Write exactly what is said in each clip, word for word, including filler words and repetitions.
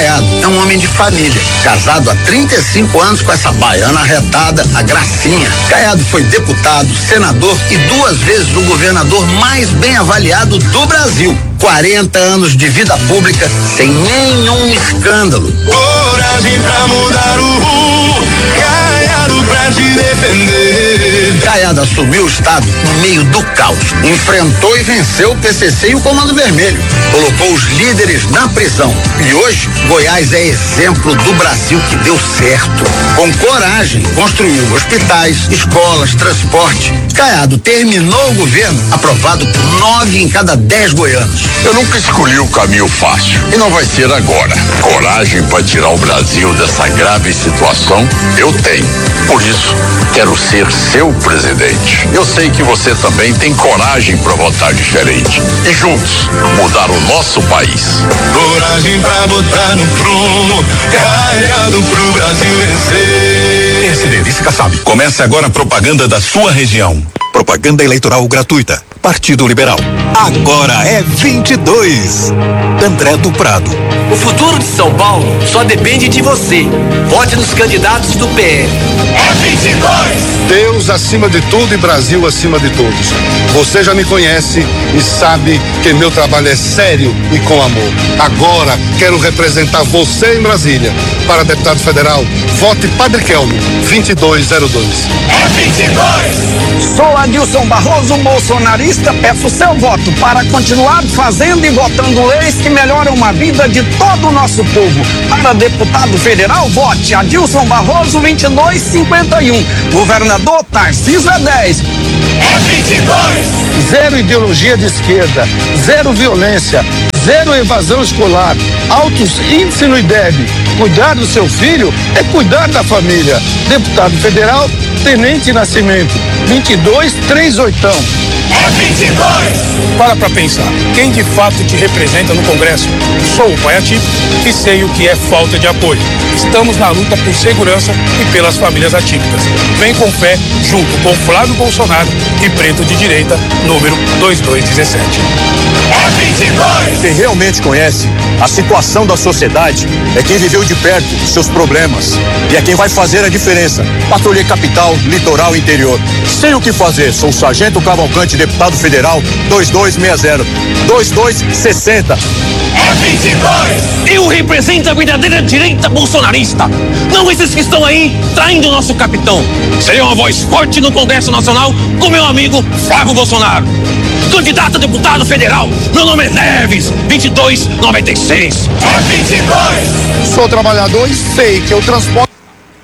Caiado é um homem de família, casado há trinta e cinco anos com essa baiana arretada, a Gracinha. Caiado foi deputado, senador e duas vezes o governador mais bem avaliado do Brasil. quarenta anos de vida pública sem nenhum escândalo. Coragem pra mudar o rumo, Caiado pra te defender. Caiado assumiu o estado no meio do caos, enfrentou e venceu o P C C e o Comando Vermelho, colocou os líderes na prisão e hoje Goiás é exemplo do Brasil que deu certo. Com coragem, construiu hospitais, escolas, transporte. Caiado terminou o governo aprovado por nove em cada dez goianos. Eu nunca escolhi o caminho fácil e não vai ser agora. Coragem para tirar o Brasil dessa grave situação eu tenho. Por isso, quero ser seu presidente. Eu sei que você também tem coragem para votar diferente e juntos mudar o nosso país. Coragem pra botar no prumo, Caiado pro Brasil vencer. Esse Davis fica sabe. Comece agora a propaganda da sua região. Propaganda eleitoral gratuita. Partido Liberal. Agora é vinte e dois. André do Prado. O futuro de São Paulo só depende de você. Vote nos candidatos do P L. É vinte e dois. Deus acima de tudo e Brasil acima de todos. Você já me conhece e sabe que meu trabalho é sério e com amor. Agora quero representar você em Brasília. Para deputado federal, vote Padre Kelmo, vinte e dois zero dois. É vinte e dois. Sou Adilson Barroso, bolsonarista. Peço seu voto para continuar fazendo e votando leis que melhoram a vida de todo o nosso povo. Para deputado federal, vote Adilson Barroso, vinte e dois cinquenta e um. Governador Tarcísio é dez. É vinte e dois. Zero ideologia de esquerda, zero violência, zero evasão escolar, altos índices no I D E B. Cuidar do seu filho é cuidar da família. Deputado federal, Tenente Nascimento, vinte e dois trinta e oito. É vinte e dois. Para pra pensar, quem de fato te representa no Congresso? Sou o pai atípico e sei o que é falta de apoio. Estamos na luta por segurança e pelas famílias atípicas. Vem com fé, junto com Flávio Bolsonaro e Preto de Direita, número vinte e dois dezessete. É vinte e dois. Quem realmente conhece a situação da sociedade é quem viveu de perto seus problemas e é quem vai fazer a diferença. Patrulha capital, litoral e interior. Sei o que fazer, sou o Sargento Cavalcante, deputado federal, vinte e dois sessenta, vinte e dois sessenta. É vinte e dois. Eu represento a verdadeira direita bolsonarista. Não esses que estão aí traindo o nosso capitão. Serei uma voz forte no Congresso Nacional com meu amigo Flávio Bolsonaro. Candidato a deputado federal, meu nome é Neves, vinte e dois noventa e seis. É vinte e dois. Sou trabalhador e sei que eu transporto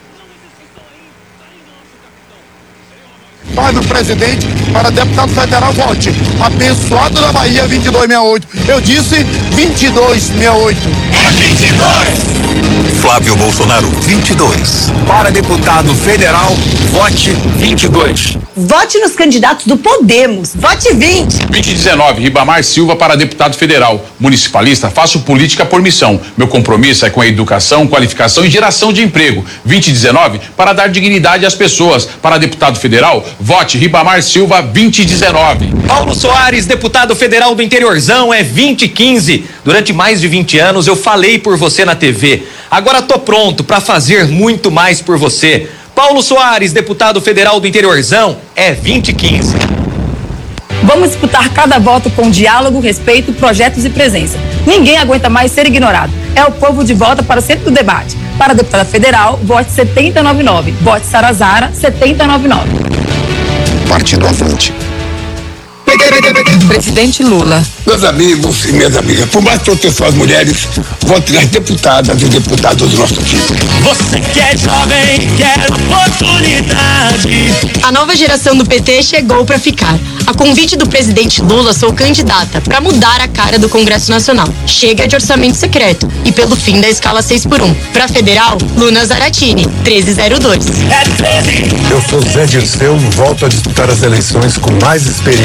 para o presidente, para deputado federal, vote abençoado da Bahia, vinte e dois sessenta e oito. Eu disse vinte e dois sessenta e oito. É vinte e dois. Flávio Bolsonaro, vinte e dois. Para deputado federal, vote vinte e dois. Vote nos candidatos do Podemos. Vote vinte. vinte e dezenove, Ribamar Silva para deputado federal. Municipalista, faço política por missão. Meu compromisso é com a educação, qualificação e geração de emprego. vinte e dezenove, para dar dignidade às pessoas. Para deputado federal, vote Ribamar Silva, vinte e dezenove. Paulo Soares, deputado federal do interiorzão, é vinte e quinze. Durante mais de vinte anos eu falei por você na T V. Agora tô pronto para fazer muito mais por você. Paulo Soares, deputado federal do interiorzão, é vinte e quinze. Vamos disputar cada voto com diálogo, respeito, projetos e presença. Ninguém aguenta mais ser ignorado. É o povo de volta para o centro do debate. Para a deputada federal, vote setenta e noventa e nove. Vote Sarazara, setenta e noventa e nove. Partido Avante. Presidente Lula. Meus amigos e minhas amigas, por mais proteção às mulheres, vote nas deputadas e deputados do nosso tipo. Você que é jovem, quer oportunidade. A nova geração do P T chegou para ficar. A convite do presidente Lula, sou candidata para mudar a cara do Congresso Nacional. Chega de orçamento secreto e pelo fim da escala seis por um. Para federal, Luna Zaratini, treze zero dois. É treze. Eu sou Zé Dirceu, volto a disputar as eleições com mais experiência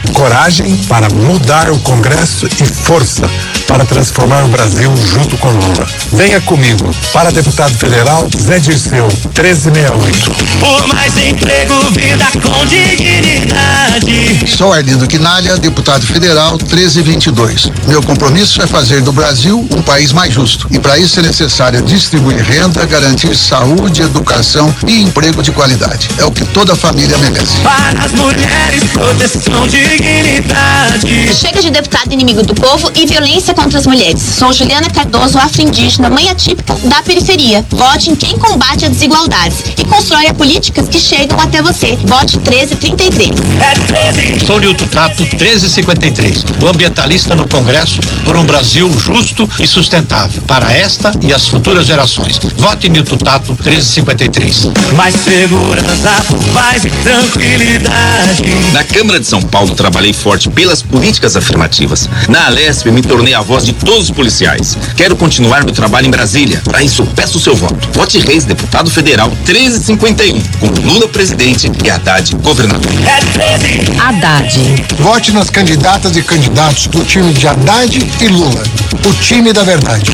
Coragem para mudar o Congresso e força para transformar o Brasil junto com Lula. Venha comigo. Para deputado federal, Zé Dirceu, treze sessenta e oito. Por mais emprego, vida com dignidade. Sou Arlindo Quinalha, deputado federal, treze vinte e dois. Meu compromisso é fazer do Brasil um país mais justo. E para isso é necessário distribuir renda, garantir saúde, educação e emprego de qualidade. É o que toda família merece. Para as mulheres, proteção, dignidade. Chega de deputado inimigo do povo e violência contra as mulheres. Sou Juliana Cardoso, afro-indígena, mãe atípica da periferia. Vote em quem combate as desigualdades e constrói políticas que chegam até você. Vote treze trinta e três. Sou Nilton Tato, treze cinquenta e três. O ambientalista no Congresso por um Brasil justo e sustentável para esta e as futuras gerações. Vote em Nilton Tato, treze cinquenta e três. Mais segurança, paz e tranquilidade. Na Câmara de São Paulo, trabalhei forte pelas políticas afirmativas. Na Alesp, me tornei a voz de todos os policiais. Quero continuar meu trabalho em Brasília. Para isso, peço o seu voto. Vote Reis, deputado federal, treze cinquenta e um. Com Lula presidente e Haddad governador. Haddad. Vote nas candidatas e candidatos do time de Haddad e Lula. O time da verdade.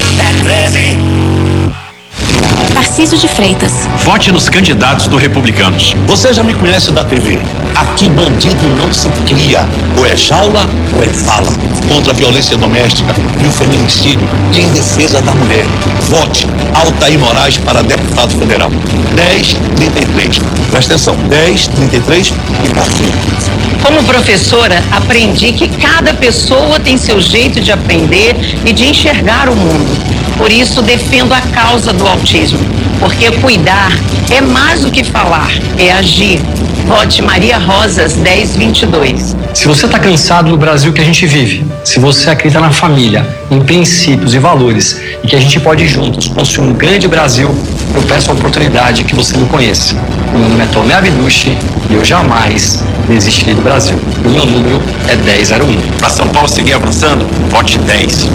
Tarcísio de Freitas. Vote nos candidatos do Republicanos. Você já me conhece da T V. Aqui bandido não se cria. Ou é jaula ou é fala. Contra a violência doméstica e o feminicídio e em defesa da mulher. Vote Altair Moraes para deputado federal. dez trinta e três. Presta atenção. dez trinta e três e Brasil. Como professora, aprendi que cada pessoa tem seu jeito de aprender e de enxergar o mundo. Por isso, defendo a causa do autismo, porque cuidar é mais do que falar, é agir. Vote Maria Rosas, dez vinte e dois. Se você está cansado do Brasil que a gente vive, se você acredita na família, em princípios e valores, e que a gente pode juntos construir um grande Brasil, eu peço a oportunidade que você me conheça. Meu nome é Tomé Abdushi e eu jamais desistirei do Brasil. O meu número é dez zero um. Para São Paulo seguir avançando, vote dez.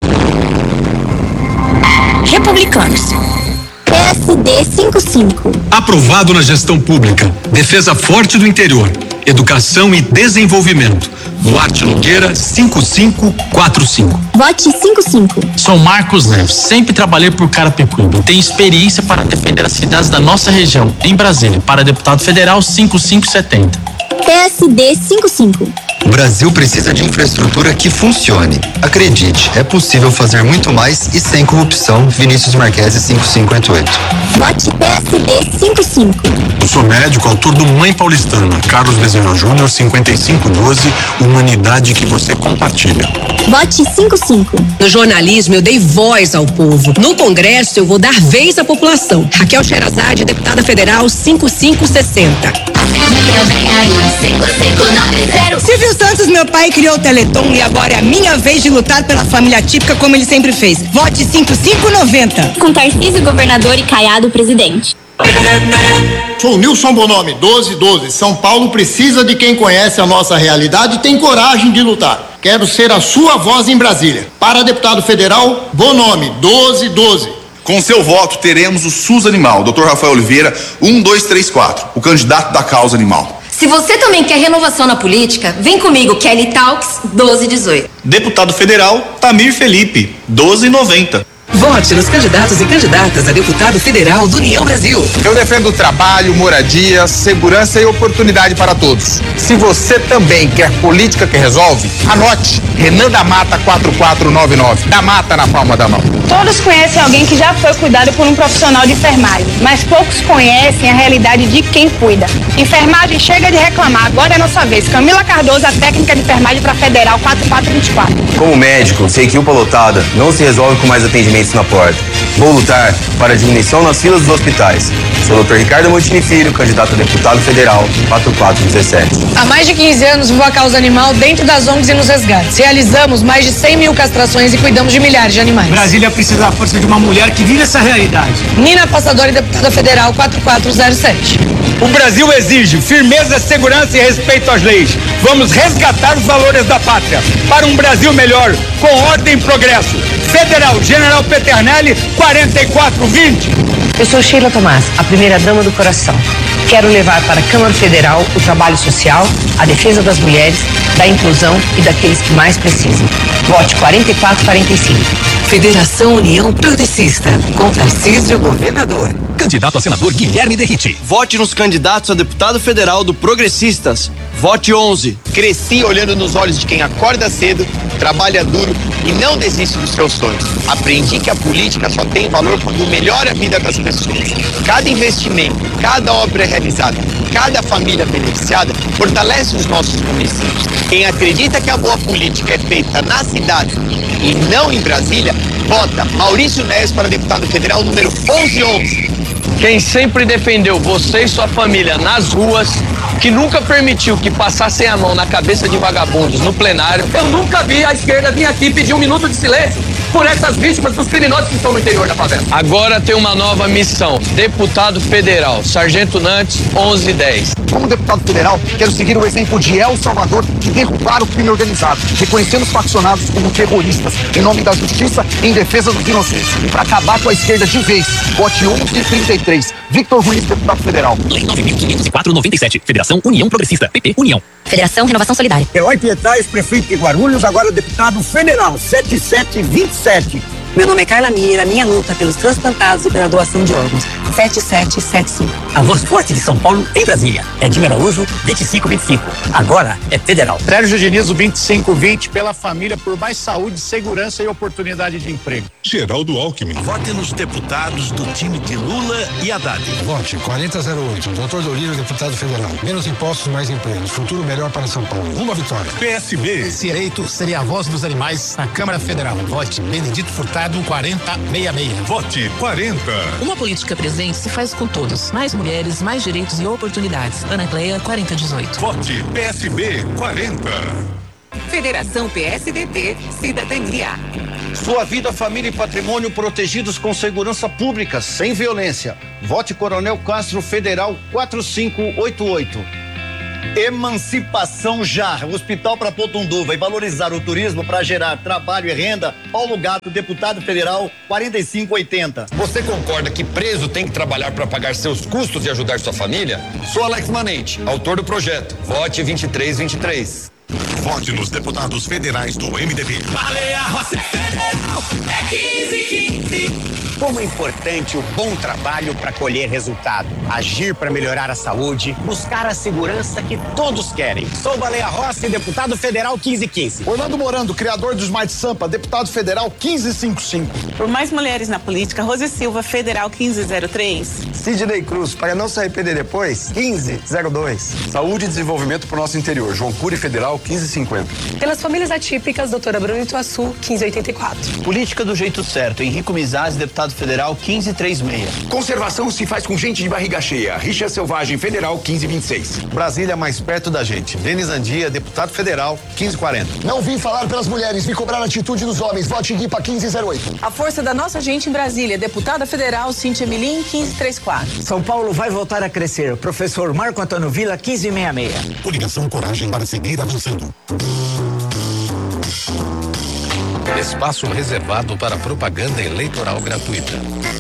Republicanos. P S D cinquenta e cinco. Aprovado na gestão pública. Defesa forte do interior. Educação e desenvolvimento. Duarte Nogueira, cinco cinco quatro cinco. Vote cinquenta e cinco. Sou Marcos Neves. Sempre trabalhei por Carapicuíba. Tenho experiência para defender as cidades da nossa região, em Brasília. Para deputado federal, cinquenta e cinco setenta. P S D cinquenta e cinco. O Brasil precisa de infraestrutura que funcione. Acredite, é possível fazer muito mais e sem corrupção. Vinícius Marquesi, cinco cinco oito oito. Vote P S D cinquenta e cinco. Eu sou médico, autor do Mãe Paulistana, Carlos Bezerra Júnior, cinquenta e cinco doze, humanidade que você compartilha. Vote cinquenta e cinco. No jornalismo eu dei voz ao povo. No Congresso eu vou dar vez à população. Raquel Sherazade, deputada federal, cinquenta e cinco sessenta. Silvio Santos, meu pai, criou o Teleton e agora é a minha vez de lutar pela família típica como ele sempre fez. Vote cinquenta e cinco noventa. Com Tarcísio governador e Caiado presidente. Sou Nilson Bonomi, doze doze. São Paulo precisa de quem conhece a nossa realidade e tem coragem de lutar. Quero ser a sua voz em Brasília. Para deputado federal, Bonomi, doze doze. Com seu voto, teremos o SUS Animal, doutor Rafael Oliveira, um dois três quatro, o candidato da causa animal. Se você também quer renovação na política, vem comigo, Kelly Talks, doze dezoito. Deputado federal, Tamir Felipe, doze noventa. Vote nos candidatos e candidatas a deputado federal do União Brasil. Eu defendo trabalho, moradia, segurança e oportunidade para todos. Se você também quer política que resolve, anote Renan da Mata quatro quatro nove nove. Da Mata na palma da mão. Todos conhecem alguém que já foi cuidado por um profissional de enfermagem, mas poucos conhecem a realidade de quem cuida. Enfermagem chega de reclamar, agora é nossa vez. Camila Cardoso, a técnica de enfermagem para Federal quatro quatro vinte e quatro. Como médico, sei que UPA lotada não se resolve com mais atendimento na porta. Vou lutar para a diminuição nas filas dos hospitais. Sou o doutor Ricardo Montini Filho, candidato a deputado federal, quatro quatro um sete. Há mais de quinze anos vivo a causa animal dentro das O N Gs e nos resgates. Realizamos mais de cem mil castrações e cuidamos de milhares de animais. Brasília precisa da força de uma mulher que vive essa realidade. Nina Passadori, deputada federal, quatro quatro zero sete. O Brasil exige firmeza, segurança e respeito às leis. Vamos resgatar os valores da pátria para um Brasil melhor, com ordem e progresso. Federal, General Peternelli, quarenta e quatro vinte. Eu sou Sheila Tomás, a primeira dama do coração. Quero levar para a Câmara Federal o trabalho social, a defesa das mulheres, da inclusão e daqueles que mais precisam. Vote quarenta e quatro quarenta e cinco. Federação União Progressista, com Tarcísio Governador. Candidato a senador Guilherme Derrite. Vote nos candidatos a deputado federal do Progressistas. Vote onze. Cresci olhando nos olhos de quem acorda cedo, trabalha duro e não desiste dos seus sonhos. Aprendi que a política só tem valor quando melhora a vida das pessoas. Cada investimento, cada obra realizada, cada família beneficiada fortalece os nossos municípios. Quem acredita que a boa política é feita nas cidades e não em Brasília, vota Maurício Neves para deputado federal número onze onze. Quem sempre defendeu você e sua família nas ruas, que nunca permitiu que passassem a mão na cabeça de vagabundos no plenário. Eu nunca vi a esquerda vir aqui pedir um minuto de silêncio por essas vítimas dos criminosos que estão no interior da favela. Agora tem uma nova missão. Deputado federal, Sargento Nantes, onze dez. Como deputado federal, quero seguir o exemplo de El Salvador, de derrubar o crime organizado, reconhecendo os faccionados como terroristas, em nome da justiça e em defesa dos inocentes. E para acabar com a esquerda de vez, vote onze trinta e três. Victor Ruiz, deputado federal. Lei nove mil quinhentos e quatro, noventa e sete. Federação União Progressista. P P União. Federação Renovação Solidária. Eloy Pietrais, prefeito de Guarulhos, agora deputado federal. sete sete dois sete. Meu nome é Carla Mira, minha luta pelos transplantados e pela doação de órgãos. sete sete sete cinco. A voz forte de São Paulo em Brasília. Edinho Araújo, vinte e cinco vinte e cinco. Agora é federal. Sérgio Dinizo, vinte e cinco vinte. Pela família, por mais saúde, segurança e oportunidade de emprego. Geraldo Alckmin. Vote nos deputados do time de Lula e Haddad. Vote quarenta zero oito. doutor Dolírio, deputado federal. Menos impostos, mais empregos. Futuro melhor para São Paulo. Uma vitória. P S B. Se eleito, seria a voz dos animais na Câmara Federal. Vote Benedito Furtado, quarenta sessenta e seis. Vote quarenta. Uma política presente se faz com todos. Mais mulheres, mais direitos e oportunidades. Ana Cleia, quarenta dezoito. Vote P S B quarenta. Federação P S D T, Cidadania. Sua vida, família e patrimônio protegidos com segurança pública, sem violência. Vote Coronel Castro Federal quatro cinco oito oito. Emancipação já. O Hospital para Potundu vai valorizar o turismo para gerar trabalho e renda. Paulo Gato, deputado federal, quarenta e cinco oitenta. Você concorda que preso tem que trabalhar para pagar seus custos e ajudar sua família? Sou Alex Manente, autor do projeto. Vote vinte e três vinte e três. Vote nos deputados federais do M D B. Baleia Rossi Federal é quinze quinze. Como é importante o bom trabalho para colher resultado, agir para melhorar a saúde, buscar a segurança que todos querem. Sou Baleia Rossi, deputado federal quinze quinze. Orlando Morando, criador do Smart Sampa, deputado federal quinze cinquenta e cinco. Por mais mulheres na política, Rose Silva, federal quinze zero três. Sidney Cruz, para não se arrepender depois, quinze zero dois. Saúde e desenvolvimento para o nosso interior, João Cury Federal quinze cinquenta. Pelas famílias atípicas, doutora Bruno Ituaçu, quinze oitenta e quatro. Política do jeito certo, Henrico Mizaz, deputado federal quinze trinta e seis. Conservação se faz com gente de barriga cheia, Rixa Selvagem Federal quinze vinte e seis. Brasília mais perto da gente, Denis Andia, deputado federal quinze quarenta. Não vim falar pelas mulheres, vim cobrar a atitude dos homens, vote Gui para quinze zero oito. A força da nossa gente em Brasília, deputada federal Cíntia Milim, quinze trinta e quatro. São Paulo vai voltar a crescer, professor Marco Antônio Vila, quinze sessenta e seis. Coligação Coragem para seguir avançando. Espaço reservado para propaganda eleitoral gratuita.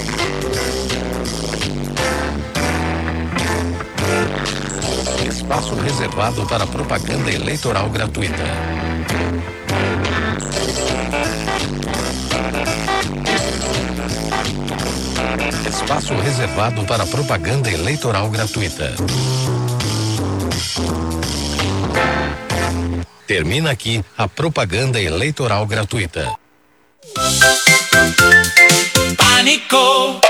Espaço reservado para propaganda eleitoral gratuita. Espaço reservado para propaganda eleitoral gratuita. Termina aqui a propaganda eleitoral gratuita. Pânico.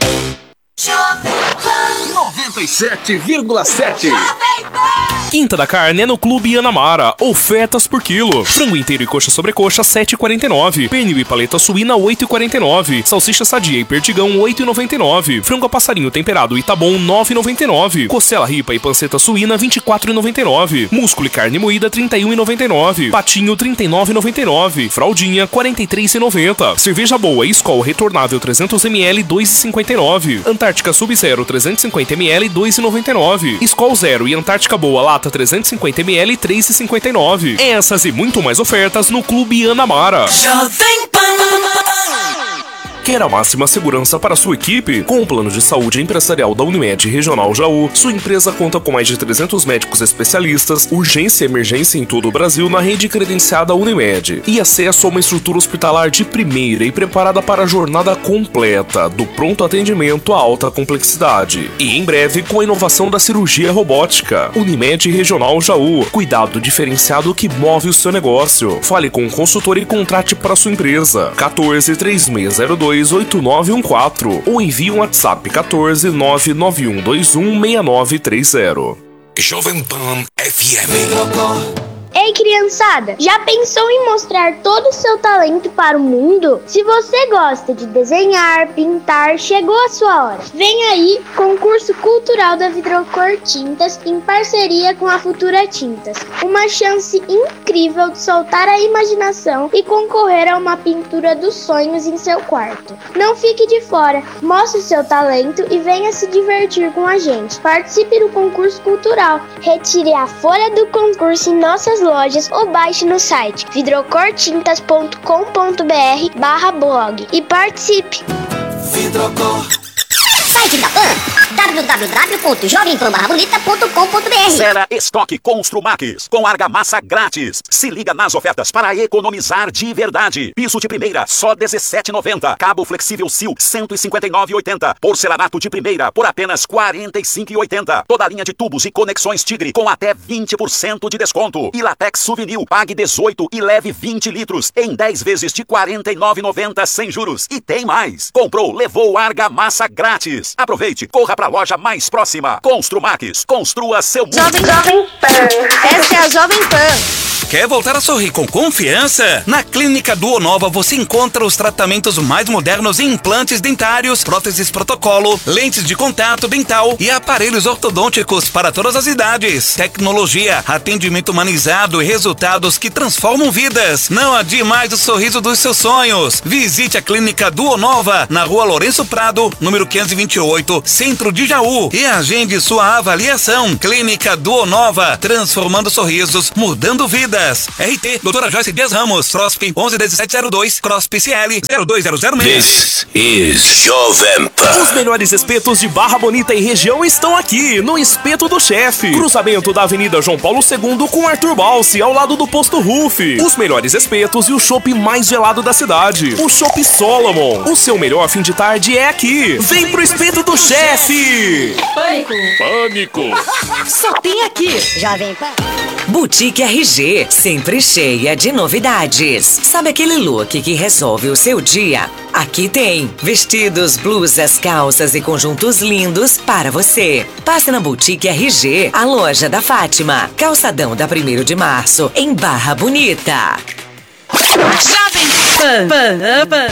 noventa e sete vírgula sete. Quinta da carne é no Clube Anamara. Ofertas por quilo. Frango inteiro e coxa sobrecoxa sete reais e quarenta e nove centavos. Pernil e paleta suína oito reais e quarenta e nove centavos. Salsicha sadia e perdigão oito reais e noventa e nove centavos. Frango a passarinho temperado Itabom nove reais e noventa e nove centavos. Costela ripa e panceta suína vinte e quatro reais e noventa e nove centavos. Músculo e carne moída trinta e um reais e noventa e nove centavos. Patinho trinta e nove reais e noventa e nove centavos. Fraldinha quarenta e três reais e noventa centavos. Cerveja boa Skol retornável trezentos mililitros dois reais e cinquenta e nove centavos. Antártica Sub-Zero trezentos e cinquenta mililitros dois reais e noventa e nove centavos. Skol Zero e Antártica Boa Lata trezentos e cinquenta mililitros três reais e cinquenta e nove centavos. Essas e muito mais ofertas no Clube Anamara. Quer a máxima segurança para sua equipe? Com o plano de saúde empresarial da Unimed Regional Jaú, sua empresa conta com mais de trezentos médicos especialistas, urgência e emergência em todo o Brasil na rede credenciada Unimed e acesso a uma estrutura hospitalar de primeira e preparada para a jornada completa, do pronto atendimento à alta complexidade. E em breve com a inovação da cirurgia robótica. Unimed Regional Jaú, cuidado diferenciado que move o seu negócio. Fale com o consultor e contrate para sua empresa. quatorze, três seis zero dois, oito nove um quatro ou envie um WhatsApp quatorze, nove nove um dois um, seis nove três zero. Jovem Pan F M. Ei, criançada, já pensou em mostrar todo o seu talento para o mundo? Se você gosta de desenhar, pintar, chegou a sua hora. Vem aí, concurso cultural da Vidrocor Tintas em parceria com a Futura Tintas. Uma chance incrível de soltar a imaginação e concorrer a uma pintura dos sonhos em seu quarto. Não fique de fora, mostre o seu talento e venha se divertir com a gente. Participe do concurso cultural, retire a folha do concurso em nossas lojas ou baixe no site vidrocortintas ponto com ponto br barra blog e participe. Vidrocor. Site da Pan, w w w ponto jovem pan barra bonita ponto com ponto br. Zera estoque Construmax com argamassa grátis. Se liga nas ofertas para economizar de verdade. Piso de primeira só dezessete reais e noventa centavos. Cabo flexível Sil cento e cinquenta e nove reais e oitenta centavos. Porcelanato de primeira por apenas quarenta e cinco reais e oitenta centavos. Toda a linha de tubos e conexões Tigre com até vinte por cento de desconto. E Latex Souvenir, pague dezoito e leve vinte litros em dez vezes de quarenta e nove reais e noventa centavos sem juros. E tem mais. Comprou, levou argamassa grátis. Aproveite, corra para a loja mais próxima. Construmax, construa seu mundo. Jovem, Jovem Pan, essa é a Jovem Pan. Quer voltar a sorrir com confiança? Na Clínica Duonova você encontra os tratamentos mais modernos em implantes dentários, próteses protocolo, lentes de contato dental e aparelhos ortodônticos para todas as idades. Tecnologia, atendimento humanizado e resultados que transformam vidas. Não adie mais o sorriso dos seus sonhos. Visite a Clínica Duonova na Rua Lourenço Prado, número quinhentos e vinte e oito, Centro de Jaú, e agende sua avaliação. Clínica Duonova, transformando sorrisos, mudando vidas. R T, doutora Joyce Dias Ramos, C R O S P onze dezessete zero dois, C R O S P C L zero dois zero zero seis. This is Jovem Pan. Os melhores espetos de Barra Bonita e região estão aqui, no Espeto do Chefe. Cruzamento da Avenida João Paulo segundo com Arthur Balsi, ao lado do Posto Rufi. Os melhores espetos e o chopp mais gelado da cidade. O Chopp Solomon. O seu melhor fim de tarde é aqui. Vem pro Espeto do Chefe. Pânico. Pânico. Só tem aqui. Jovem Pan. Boutique R G, sempre cheia de novidades. Sabe aquele look que resolve o seu dia? Aqui tem vestidos, blusas, calças e conjuntos lindos para você. Passe na Boutique R G, a loja da Fátima, calçadão da primeiro de março, em Barra Bonita. Jovem Pan. Pan, pan.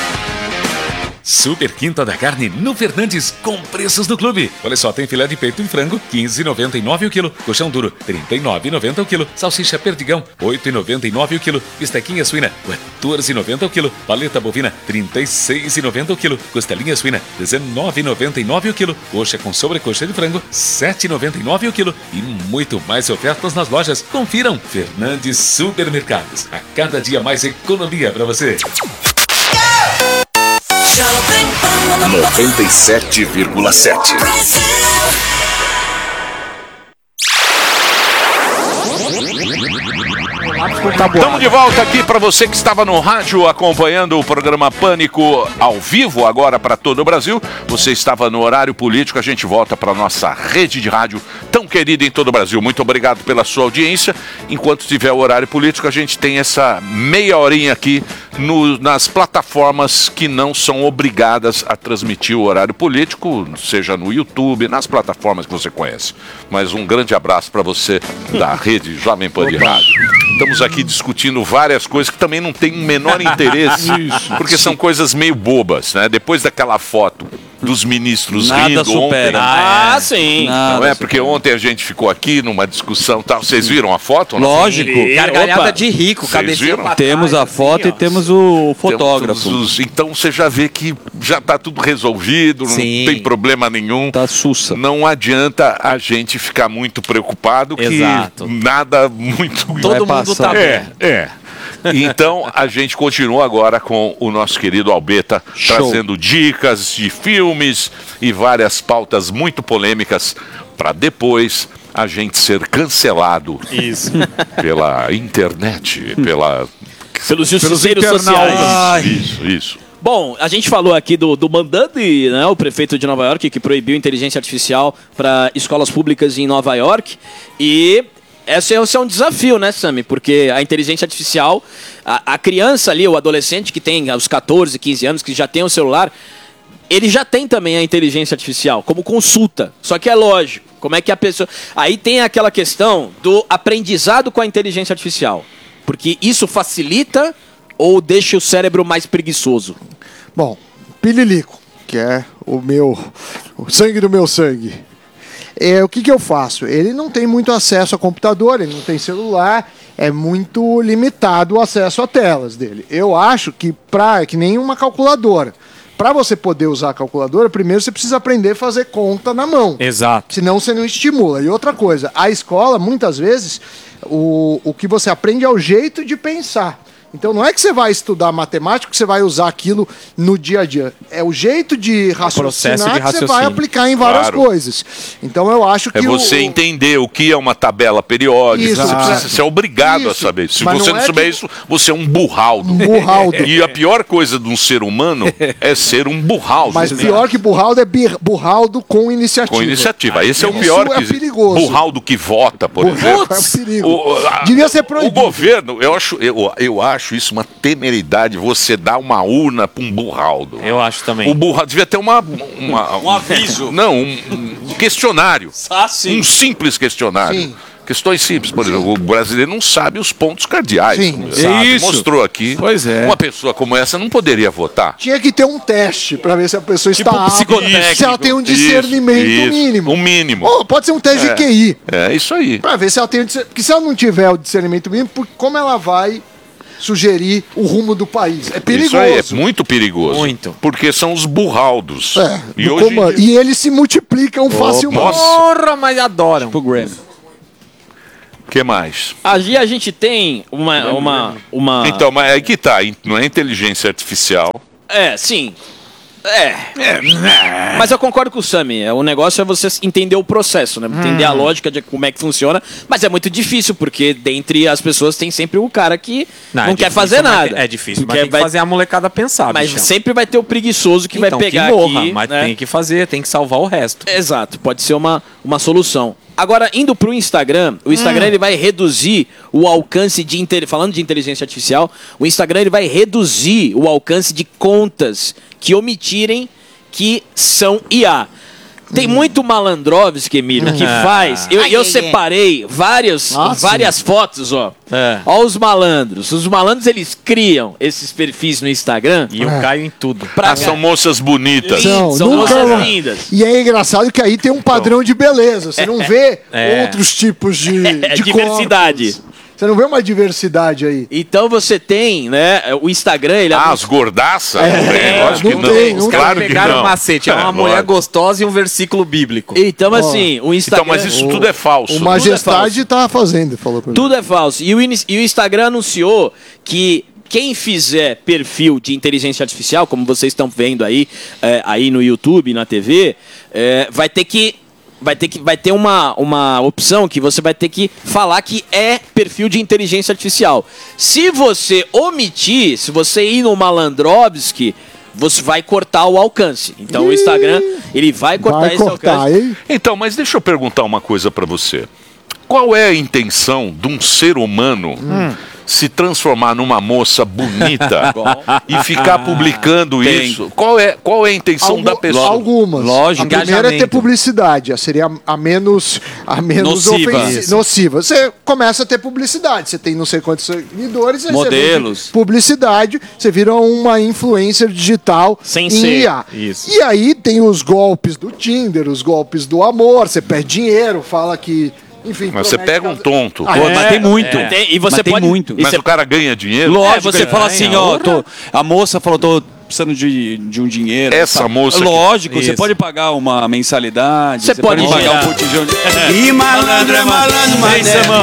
Super Quinta da Carne no Fernandes, com preços do clube. Olha só, tem filé de peito em frango, quinze reais e noventa e nove centavos o quilo. Colchão duro, trinta e nove reais e noventa centavos o quilo. Salsicha perdigão, oito reais e noventa e nove centavos o quilo. Bistequinha suína, quatorze reais e noventa centavos o quilo. Paleta bovina, trinta e seis reais e noventa centavos o quilo. Costelinha suína, dezenove reais e noventa e nove centavos o quilo. Coxa com sobrecoxa de frango, sete reais e noventa e nove centavos o quilo. E muito mais ofertas nas lojas. Confiram, Fernandes Supermercados. A cada dia mais economia para você. noventa e sete vírgula sete. Estamos de volta aqui para você que estava no rádio acompanhando o programa Pânico ao vivo agora para todo o Brasil. Você estava no horário político, a gente volta para nossa rede de rádio tão querida em todo o Brasil. Muito obrigado pela sua audiência. Enquanto tiver o horário político, a gente tem essa meia horinha aqui no, nas plataformas que não são obrigadas a transmitir o horário político, seja no YouTube, nas plataformas que você conhece. Mas um grande abraço para você da rede Jovem Pan de Rádio. Estamos aqui discutindo várias coisas que também não tem o menor interesse, Isso. porque são coisas meio bobas, né? Depois daquela foto dos ministros Nada rindo supera. ontem. Ah, é. sim. Nada não é? Porque supera. ontem a gente ficou aqui numa discussão tal. Vocês viram a foto? Lógico. E, Gargalhada opa, de rico, cabecinha pra trás. Temos a foto e temos o fotógrafo. Temos os, então você já vê que já está tudo resolvido, não Sim. tem problema nenhum. Tá sussa. Não adianta a gente ficar muito preocupado que Exato. nada muito... Todo mundo tá bem. É, é. Então, a gente continua agora com o nosso querido Albeta, Show. trazendo dicas de filmes e várias pautas muito polêmicas para depois a gente ser cancelado Isso. pela internet, pela... Pelos justiceiros sociais. Ai. Isso, isso. Bom, a gente falou aqui do, do Mandandi, né, o prefeito de Nova York, que proibiu inteligência artificial para escolas públicas em Nova York. E esse é, esse é um desafio, né, Sami? Porque a inteligência artificial, a, a criança ali, o adolescente que tem os catorze, quinze anos, que já tem o celular, ele já tem também a inteligência artificial como consulta. Só que é lógico, como é que a pessoa... Aí tem aquela questão do aprendizado com a inteligência artificial. Porque isso facilita ou deixa o cérebro mais preguiçoso? Bom, Pililico, que é o meu, o sangue do meu sangue. É, o que, que eu faço? Ele não tem muito acesso a computador, ele não tem celular, é muito limitado o acesso a telas dele. Eu acho que, pra, que nem uma calculadora. Para você poder usar a calculadora, primeiro você precisa aprender a fazer conta na mão. Exato. Senão você não estimula. E outra coisa, a escola, muitas vezes, o, o que você aprende é o jeito de pensar. Então não é que você vai estudar matemática que você vai usar aquilo no dia a dia. É o jeito de raciocinar de que você vai aplicar em várias Claro. coisas. Então eu acho que É você o, entender o que é uma tabela periódica. Isso, Você exato. precisa ser obrigado a Isso. saber. Se Mas você não não é souber que- isso, você é um burraldo. Um burraldo. E a pior coisa de um ser humano é ser um burraldo. Mas pior que burraldo é bir- burraldo com iniciativa. Com iniciativa. Esse é o Isso pior é que perigoso. burraldo que vota, por Burraldo exemplo. é perigo. O, a- Devia ser proibido. O governo, eu acho, eu, eu acho isso uma temeridade, você dar uma urna para um burraldo. Eu acho também. O burraldo devia ter uma, uma- Um aviso. Não, um, um questionário. Ah, sim. Um simples questionário. Sim. Questões simples, por exemplo, o brasileiro não sabe os pontos cardeais. Sim. como sabe. Isso. Mostrou aqui. Pois é. Uma pessoa como essa não poderia votar. Tinha que ter um teste para ver se a pessoa Tipo está apta, psicotécnico. se ela tem um discernimento Isso, isso. mínimo. Um mínimo. Ou pode ser um teste É. de Q I. É isso aí. Para ver se ela tem o discernimento. Porque se ela não tiver o discernimento mínimo, por- como ela vai sugerir o rumo do país? É perigoso. Isso aí é muito perigoso. Muito. Porque são os burraldos. É, e no hoje comando. E eles se multiplicam facilmente. nossa. Porra, mas adoram. Pro Graham. O que mais? Ali a gente tem uma... uma, uma... Então, mas aí que tá. Não é inteligência artificial. É, sim. É. Mas eu concordo com o Sami. é, O negócio é você entender o processo, né? Entender a lógica de como é que funciona. Mas é muito difícil, porque dentre as pessoas tem sempre o cara que não, é quer difícil, fazer mas nada. tem- É difícil, mas Porque tem que vai- fazer a molecada pensar, Mas bichão. sempre vai ter o preguiçoso que Então, vai pegar que morra, aqui. mas né? tem que fazer, tem que salvar o resto. Exato, pode ser uma, uma solução. Agora, indo pro Instagram, o Instagram Hum. ele vai reduzir o alcance de... inte- Falando de inteligência artificial, o Instagram ele vai reduzir o alcance de contas que omitirem que são I A. Tem muito malandrovski, Emílio, que Ah. faz... Eu, Ai, eu ai, separei várias, Ah, sim. várias fotos, ó. É. Ó os malandros. Os malandros, eles criam esses perfis no Instagram. E eu É. caio em tudo. Ah, são moças bonitas. São, São nunca... moças lindas. E é engraçado que aí tem um padrão de beleza. Você não vê É. outros tipos de, É de diversidade. corpos. Você não vê uma diversidade aí. Então você tem, né, o Instagram, ele Ah, as gordaças? É, É, lógico que não não. tem, não claro Os que pegaram não. o macete, é uma É, mulher lógico. gostosa e um versículo bíblico. Então, Ó. assim, o Instagram... Então, mas isso tudo é falso. O Tudo Majestade tá fazendo, falou pra mim. Tudo é falso. E o, Inis- e o Instagram anunciou que quem fizer perfil de inteligência artificial, como vocês estão vendo aí, é, aí no YouTube, na T V, é, vai ter que... Vai ter, que, vai ter uma, uma opção que você vai ter que falar que é perfil de inteligência artificial. Se você omitir, se você ir no Malandrovski, você vai cortar o alcance. Então o Instagram, ele vai cortar Vai esse cortar, alcance. hein? Então, mas deixa eu perguntar uma coisa pra você. Qual é a intenção de um ser humano se transformar numa moça bonita e ficar publicando Tem. isso? Qual é, qual é a intenção Algu- da pessoa? Algumas. Lógico. A primeira é ter Engajamento. publicidade. A seria a, a menos, a menos Nociva. ofensi- Isso. nociva. Você começa a ter publicidade. Você tem não sei quantos seguidores. aí você Modelos. vende publicidade. Você vira uma influencer digital Sem em ser. I A. Isso. E aí tem os golpes do Tinder, os golpes do amor. Você perde dinheiro, fala que... Enfim, Mas você promete pega um casa- tonto. Ah, Pô, é? mas tem muito. Tem- e você mas tem pode- muito. e Mas você- o cara ganha dinheiro? Lógico, É, você você fala ganha. assim, ó, tô- a moça falou, tô, precisando de, de um dinheiro. Essa tá? moça que- Lógico, você Isso. pode pagar uma mensalidade, Você pode pagar gerar. um botijão de... Ih, malandro é malandro, mané,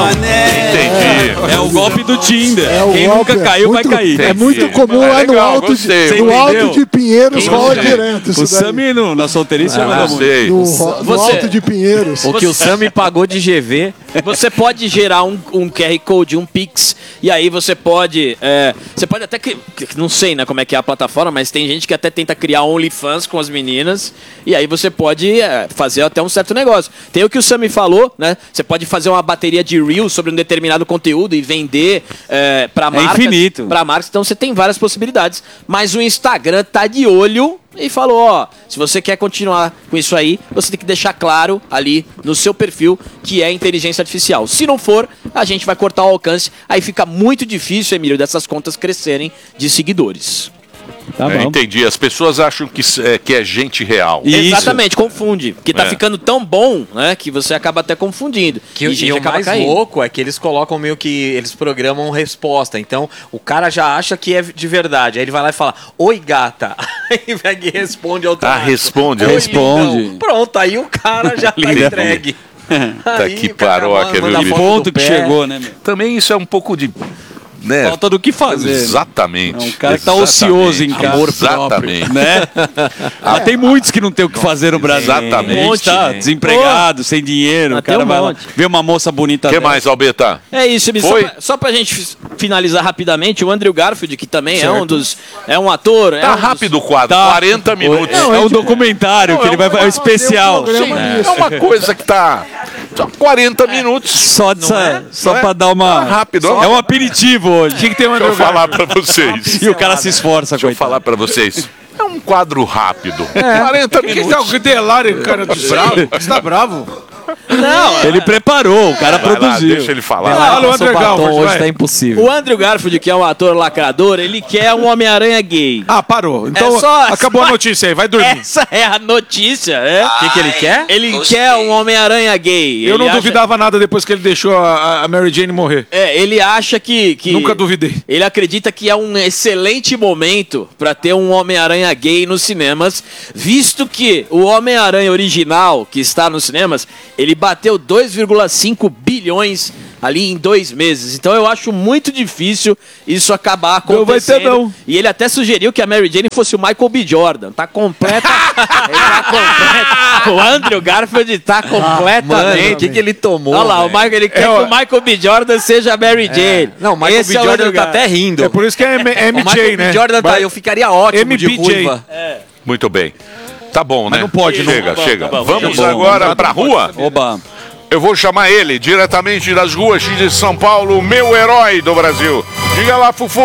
Entendi. É o golpe do Tinder. É o Quem golpe, nunca caiu, muito- vai cair. É muito comum lá no legal, alto, gostei. de, no Você alto entendeu? de Pinheiros, rola Gostei. direto isso O daí. Sami no- na solteirice Ah, manda muito. gostei. No, ro- no Você- alto de Pinheiros. O que o Sami pagou de G V. Você pode gerar um, um Q R Code, um Pix, e aí você pode. é, você pode até. cri- Não sei né, como é que é a plataforma, mas tem gente que até tenta criar OnlyFans com as meninas, e aí você pode é, fazer até um certo negócio. Tem o que o Sami falou, né? Você pode fazer uma bateria de Reels sobre um determinado conteúdo e vender é, para marcas. infinito. Para marcas, então você tem várias possibilidades. Mas o Instagram tá de olho e falou, ó, se você quer continuar com isso aí, você tem que deixar claro ali no seu perfil que é inteligência artificial. Se não for, a gente vai cortar o alcance. Aí fica muito difícil, Emílio, dessas contas crescerem de seguidores. Tá É, entendi. As pessoas acham que, é, que é gente real. Exatamente, confunde. Porque tá É. ficando tão bom, né, que você acaba até confundindo. Que, e e gente o acaba mais caindo. louco é que eles colocam meio que. Eles programam resposta. Então o cara já acha que é de verdade. Aí ele vai lá e fala: Oi, gata. Aí vai e responde Ah, automático. responde. Oi, Responde. lindão. Pronto, aí o cara já tá Lindão. entregue. Tá Aí que o cara paróquia, manda viu, a Lili? foto Ponto do que pé. chegou, né, meu? Também isso é um pouco de... Né? Falta do que fazer. Exatamente. É um cara que tá Exatamente. ocioso em casa. Amor Exatamente. Né? Ah, tem muitos que não tem o que fazer no Brasil. Exatamente. A gente tá desempregado, sem dinheiro. Ah, O cara tem um vai lá, monte. vê uma moça bonita O que dessa. mais, Albeta? É isso, Emílio. Só Foi? pra, só pra gente fi- finalizar rapidamente, o Andrew Garfield, que também é Certo. um dos. É um ator. é Tá um dos- rápido o quadro, Tá. quarenta minutos. É, é um documentário que ele vai fazer, é um especial. Sim, é uma coisa que tá... Só quarenta minutos. Só, dessa, só Não é? pra dar uma... Tá rápido. É um aperitivo hoje. Tinha que ter um Deixa eu falar pra vocês. E o cara se esforça, Deixa eu coitado. falar pra vocês. É um quadro rápido. É. quarenta Que minutos. que tá o Delari, cara de bravo? Você tá bravo? Não, Ele preparou, o cara Vai lá, produziu. deixa ele falar. Fala o André Galvão, hoje vai. tá impossível. o Andrew Garfield, que é um ator lacrador, ele quer um Homem-Aranha gay. Ah, parou. Então É só- acabou só- a notícia aí, vai dormir. Essa é a notícia, é? O que, que ele quer? Ele quer um Homem-Aranha gay. Eu Ele não acha- duvidava nada depois que ele deixou a, a Mary Jane morrer. É, ele acha que, que. Nunca duvidei. Ele acredita que é um excelente momento pra ter um Homem-Aranha gay nos cinemas, visto que o Homem-Aranha original, que está nos cinemas, ele bateu dois vírgula cinco bilhões ali em dois meses. Então eu acho muito difícil isso acabar Não vai ter, acontecendo. não. E ele até sugeriu que a Mary Jane fosse o Michael B. Jordan. Tá completa. Ele tá completa. O Andrew Garfield tá completamente. Mano, o que, que ele tomou? Olha lá, o velho? Michael, ele quer É, que ó. o Michael B. Jordan seja a Mary Jane. Não, o Michael Esse B. é o Jordan Andrew tá Garfield. até rindo. É por isso que é M- O M J, Michael né? B. Jordan tá, Vai- eu ficaria ótimo de M B J. ruiva. Muito bem. Tá bom, né? não pode, não. Chega, Tá bom, chega. tá bom. Vamos Tá bom. agora pra rua. Oba. Eu vou chamar ele diretamente das ruas de São Paulo, meu herói do Brasil. Diga lá, Fufu.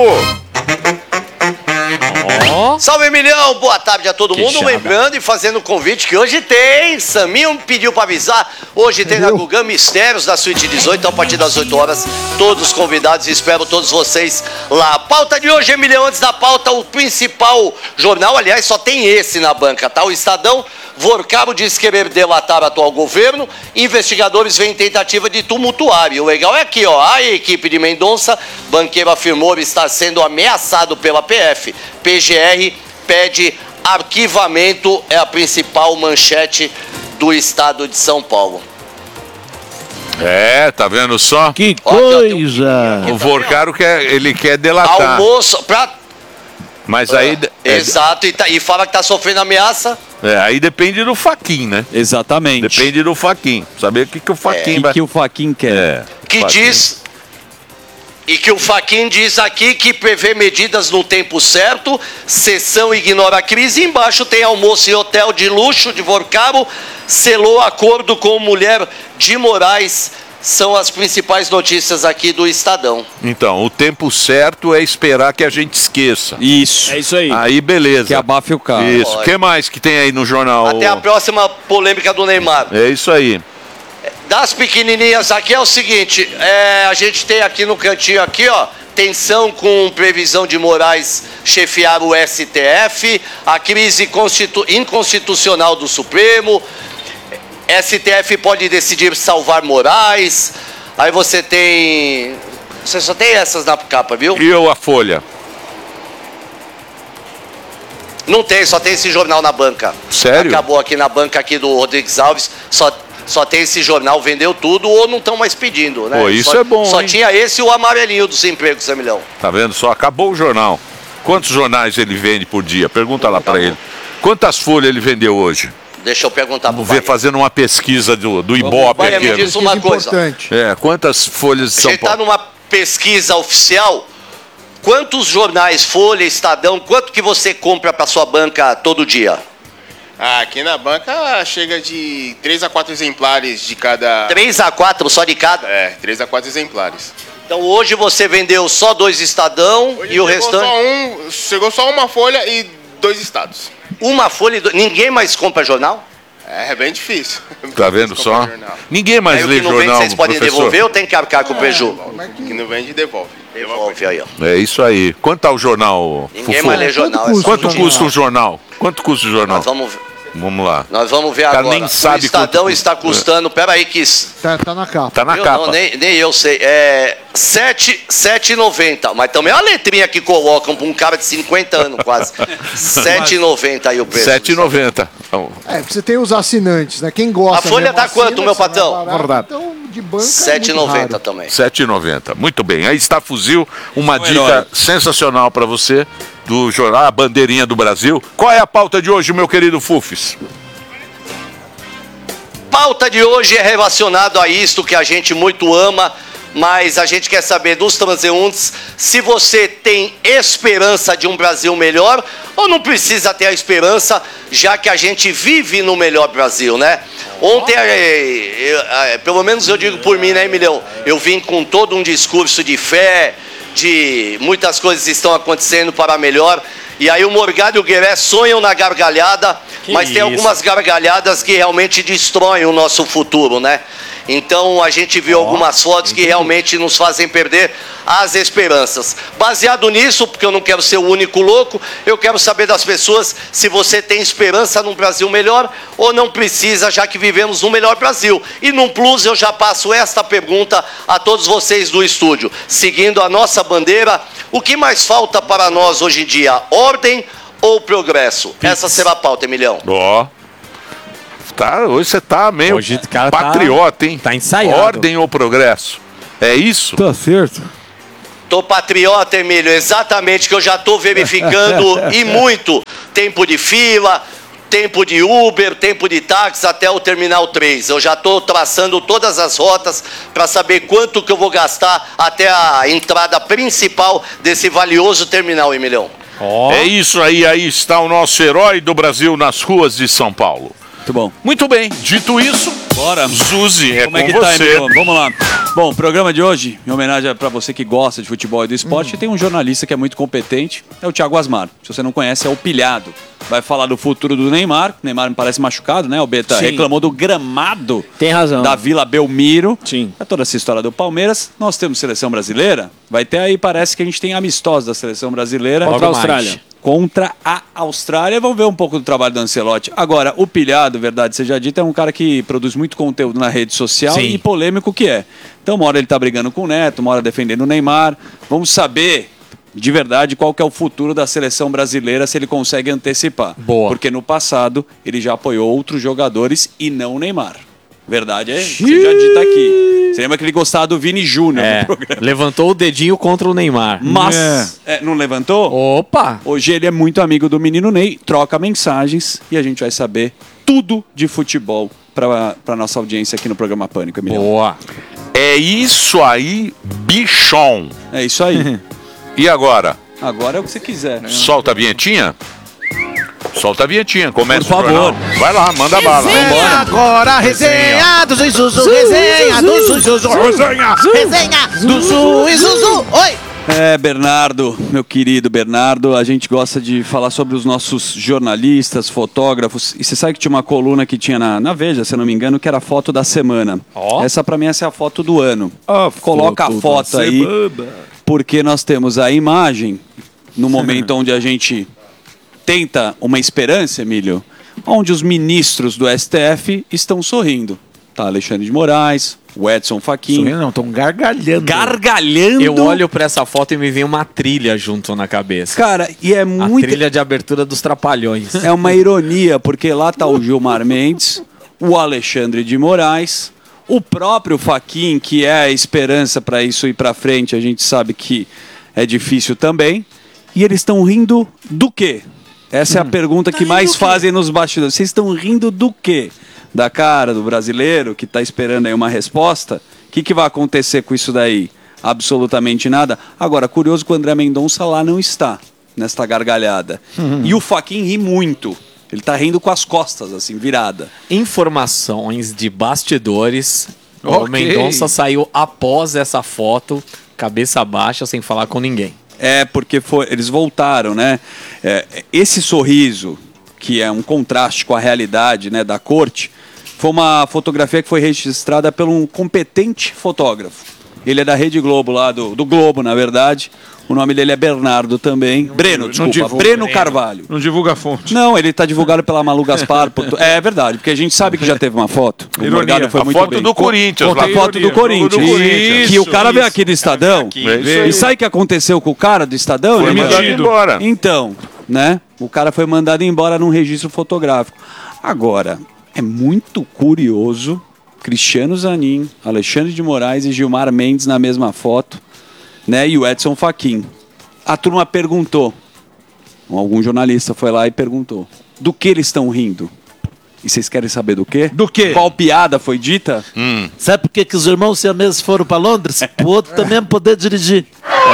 Salve, Emilhão! Boa tarde a todo Que mundo. chata. Lembrando e fazendo o convite que hoje tem. Saminho pediu pra avisar. Hoje tem na Gugan Mistérios da Suíte dezoito, então a partir das oito horas. Todos os convidados, espero todos vocês lá. A pauta de hoje, Emilhão, antes da pauta, o principal jornal, aliás, só tem esse na banca, tá? O Estadão. Vorcabo diz querer delatar o atual governo. Investigadores veem tentativa de tumultuar. E o legal é aqui, ó. A equipe de Mendonça, banqueiro afirmou estar sendo ameaçado pela P F. P G R pede arquivamento. É a principal manchete do estado de São Paulo. É, tá vendo só? Que coisa! O Vorcaro quer, ele quer delatar. Almoço pra... Mas aí, é, Exato, e, tá- e fala que tá sofrendo ameaça. é, aí depende do Faquin, né? Exatamente. Depende do Faquin. Saber o que, que o Faquin O vai... que o Faquin quer. É, Que Faquin. diz... E que o Faquin diz aqui que prevê medidas no tempo certo, sessão ignora a crise, embaixo tem almoço e hotel de luxo de Vorcabo, selou acordo com mulher de Moraes, são as principais notícias aqui do Estadão. Então, o tempo certo é esperar que a gente esqueça. Isso. É isso aí. Aí, beleza. Que abafe o carro. Isso. O que mais que tem aí no jornal? Até a próxima polêmica do Neymar. É isso aí. Das pequenininhas aqui é o seguinte, é, a gente tem aqui no cantinho aqui, ó, tensão com previsão de Moraes chefiar o S T F, a crise constitu- inconstitucional do Supremo, S T F pode decidir salvar Moraes, aí você tem... Você só tem essas na capa, viu? E eu, a Folha? Não tem, só tem esse jornal na banca. Sério? Acabou aqui na banca aqui do Rodrigues Alves, só, só tem esse jornal, vendeu tudo ou não estão mais pedindo, né? Pô, isso só, é bom, Só hein? tinha esse e o amarelinho do Sem Emprego, Zé Milhão. Tá vendo só? Acabou o jornal. Quantos jornais ele vende por dia? Pergunta lá pra ele. Quantas folhas ele vendeu hoje? Deixa eu perguntar pro Vamos ver, fazendo uma pesquisa do, do Ibope Bahia, aqui. me diz uma coisa. É, quantas folhas de A São gente está Paulo? numa pesquisa oficial. Quantos jornais, Folha, Estadão, quanto que você compra para sua banca todo dia? Ah, aqui na banca chega de três a quatro exemplares de cada... três a quatro só de cada? É, três a quatro exemplares. Então hoje você vendeu só dois Estadão Hoje e o chegou restante... Só um, chegou só uma folha e dois estados. Uma folha e dois... Ninguém mais compra jornal? É, é bem difícil. Tá vendo só? Ninguém mais Aí o lê que não jornal, vende, vocês podem professor. devolver ou tem que arcar com o preju? Que não vende, devolve. Devolve aí, ó. É isso aí. Quanto tá o jornal, Ninguém Fufu? mais lê jornal, Quanto, é só Quanto jornal. custa o jornal? Quanto custa o jornal? Nós vamos ver. Vamos lá. Nós vamos ver O cara agora. nem sabe o Estadão quanto- está custando... Peraí que... Tá, tá na capa. Tá na eu capa. Não, nem, nem eu sei. É sete reais e noventa centavos. Mas também é uma letrinha que colocam para um cara de cinquenta anos quase. sete reais e noventa centavos aí o preço. sete reais e noventa centavos. É, você tem os assinantes, né? Quem gosta. A folha mesmo tá assina, quanto, meu se não é patrão? barato, Então, de banca. sete reais e é muito noventa raro. também. sete reais e noventa centavos. Muito bem. Aí está Fuzil, uma Um dica herói. sensacional para você do jornal A Bandeirinha do Brasil. Qual é a pauta de hoje, meu querido Fufis? Pauta de hoje é relacionado a isto que a gente muito ama, mas a gente quer saber dos transeuntes se você tem esperança de um Brasil melhor ou não precisa ter a esperança, já que a gente vive no melhor Brasil, né? Ontem, eh, eu, eh, pelo menos eu digo por mim, né, Emilhão? Eu vim com todo um discurso de fé, de muitas coisas estão acontecendo para melhor. E aí o Morgado e o Gueré sonham na gargalhada, Que mas tem isso? algumas gargalhadas que realmente destroem o nosso futuro, né? Então a gente viu algumas fotos que realmente nos fazem perder as esperanças. Baseado nisso, porque eu não quero ser o único louco, eu quero saber das pessoas se você tem esperança num Brasil melhor ou não precisa, já que vivemos no melhor Brasil. E num plus eu já passo esta pergunta a todos vocês do estúdio. Seguindo a nossa bandeira, o que mais falta para nós hoje em dia? Ordem ou progresso? Essa será a pauta, Emilhão. Ó. Tá, hoje você tá meio Hoje o cara tá- patriota, hein? tá ensaiado. Ordem ou progresso? É isso? Tá certo. Tô patriota, Emílio, exatamente, que eu já tô verificando e muito. Tempo de fila, tempo de Uber, tempo de táxi até o Terminal três. Eu já tô traçando todas as rotas para saber quanto que eu vou gastar até a entrada principal desse valioso terminal, Emilhão. É isso aí, aí está o nosso herói do Brasil nas ruas de São Paulo. Muito bom. Muito bem, dito isso, bora. Zuzi, é Como é com que tá, você. Emilio? Vamos lá. Bom, o programa de hoje, em homenagem para você que gosta de futebol e do esporte, tem um jornalista que é muito competente, é o Thiago Asmar. Se você não conhece, é o Pilhado. Vai falar do futuro do Neymar. O Neymar me parece machucado, né? O Beta Sim. reclamou do gramado Tem razão. da Vila Belmiro. Sim. É toda essa história do Palmeiras. Nós temos seleção brasileira. Vai ter aí, parece que a gente tem amistosos da seleção brasileira. Contra a Austrália. Contra a Austrália. Vamos ver um pouco do trabalho do Ancelotti. Agora, o Pilhado, verdade seja dita, é um cara que produz muito conteúdo na rede social. Sim. E polêmico que é. Então, uma hora ele tá brigando com o Neto, uma hora defendendo o Neymar. Vamos saber de verdade qual que é o futuro da seleção brasileira, se ele consegue antecipar. Boa. Porque no passado ele já apoiou outros jogadores e não o Neymar. Verdade é? Você já dita aqui. Você lembra que ele gostava do Vini Júnior É, no programa? levantou o dedinho contra o Neymar. Mas, é, não levantou? Opa! Hoje ele é muito amigo do menino Ney, troca mensagens e a gente vai saber tudo de futebol para a nossa audiência aqui no programa Pânico, Emiliano. Boa. É isso aí, bichão. É isso aí. E agora? Agora é o que você quiser. Né? Solta a vinhetinha? Solta a vinhetinha, começa Por o jornal. favor. Vai lá, manda bala. Vambora. Agora a resenha do Zuzu, resenha do Zuzu, resenha, resenha do Zuzu. Oi! É, Bernardo, meu querido Bernardo, a gente gosta de falar sobre os nossos jornalistas, fotógrafos. E você sabe que tinha uma coluna que tinha na, na Veja, se eu não me engano, que era a foto da semana. Ó. Essa pra mim essa é a foto do ano. Coloca foto a foto da aí, semana. porque nós temos a imagem, no momento onde a gente tenta uma esperança, Emílio, onde os ministros do S T F estão sorrindo. Tá Alexandre de Moraes, o Edson Fachin. Sorrindo não, estão gargalhando. Gargalhando. Eu olho pra essa foto e me vem uma trilha junto na cabeça. Cara, e é muito... A trilha de abertura dos Trapalhões. É uma ironia, porque lá tá o Gilmar Mendes, o Alexandre de Moraes, o próprio Fachin, que é a esperança para isso ir para frente, a gente sabe que é difícil também. E eles estão rindo do quê? Essa hum. é a pergunta que tá mais fazem nos bastidores. Vocês estão rindo do quê? Da cara do brasileiro que está esperando aí uma resposta? O que, que vai acontecer com isso daí? Absolutamente nada. Agora, curioso que o André Mendonça lá não está, nesta gargalhada. Uhum. E o Fachin ri muito. Ele está rindo com as costas, assim, virada. Informações de bastidores. Okay. O Mendonça saiu após essa foto, cabeça baixa, sem falar com ninguém. É, porque foi, eles voltaram, né? É, esse sorriso, que é um contraste com a realidade, né, da corte, foi uma fotografia que foi registrada por um competente fotógrafo. Ele é da Rede Globo, lá do, do Globo, na verdade. O nome dele é Bernardo também. Não, Breno, desculpa. Divulga, Breno Carvalho. Não divulga a fonte. Não, ele está divulgado pela Malu Gaspar. Por... É verdade, porque a gente sabe que já teve uma foto. O Ironia. Foi a muito foto bem. do Corinthians. A foto do Corinthians. Do Corinthians. Que o cara veio aqui do Estadão. É e sabe o que aconteceu com o cara do Estadão? Foi ele mandado embora. Então, né? O cara foi mandado embora num registro fotográfico. Agora, é muito curioso Cristiano Zanin, Alexandre de Moraes e Gilmar Mendes na mesma foto, né? E o Edson Fachin. A turma perguntou, algum jornalista foi lá e perguntou, do que eles estão rindo? E vocês querem saber do quê? Do quê? Qual piada foi dita? Hum. Sabe por que, que os irmãos siameses foram para Londres? O outro também poder dirigir.